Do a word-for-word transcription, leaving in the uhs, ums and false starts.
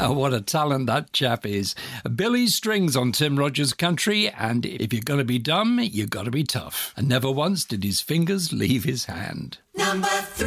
What a talent that chap is. Billy Strings on Tim Rogers Country, and if you're going to be dumb, you've got to be tough. And never once did his fingers leave his hand. Number three.